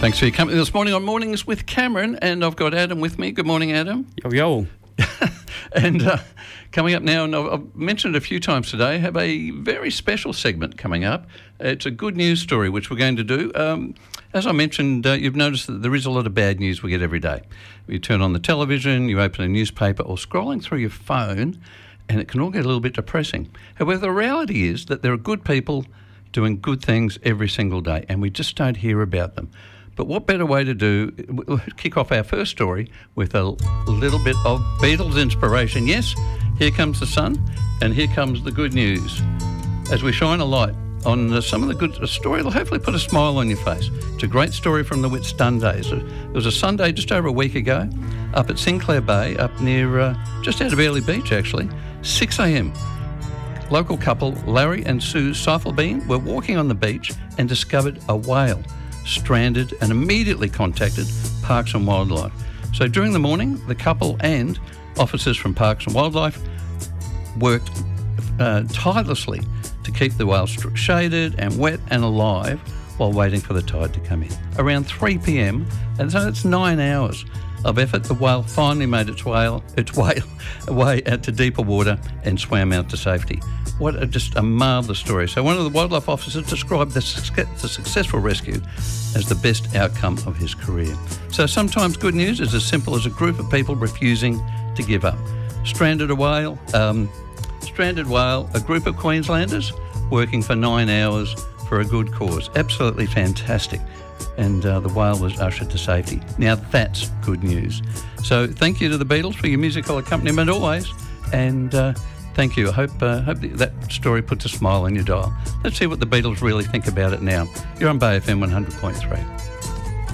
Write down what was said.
Thanks for your company this morning on Mornings with Cameron, and I've got Adam with me. Good morning, Adam. Yo. And coming up now, and I've mentioned it a few times today, I have a very special segment coming up. It's a good news story, which we're going to do. As I mentioned, you've noticed that there is a lot of bad news we get every day. You turn on the television, you open a newspaper, or scrolling through your phone, and it can all get a little bit depressing. However, the reality is that there are good people doing good things every single day, and we just don't hear about them. But what better way to kick off our first story with a little bit of Beatles inspiration. Yes, here comes the sun, and here comes the good news. As we shine a light on some of the good story, it'll hopefully put a smile on your face. It's a great story from the Whitsundays. It was a Sunday just over a week ago, up at Sinclair Bay, up near, just out of Airlie Beach actually, 6 a.m. Local couple, Larry and Sue Seifelbein, were walking on the beach and discovered a whale stranded and immediately contacted Parks and Wildlife. So during the morning, the couple and officers from Parks and Wildlife worked tirelessly to keep the whale shaded and wet and alive while waiting for the tide to come in. Around 3 p.m, and so it's 9 hours of effort, the whale finally made its way out to deeper water and swam out to safety. Just a marvellous story. So one of the wildlife officers described the successful rescue as the best outcome of his career. So sometimes good news is as simple as a group of people refusing to give up. Stranded whale, a group of Queenslanders working for 9 hours for a good cause. Absolutely fantastic. And the whale was ushered to safety. Now that's good news. So thank you to the Beatles for your musical accompaniment always. And thank you. I hope that story puts a smile on your dial. Let's see what the Beatles really think about it now. You're on Bay FM 100.3.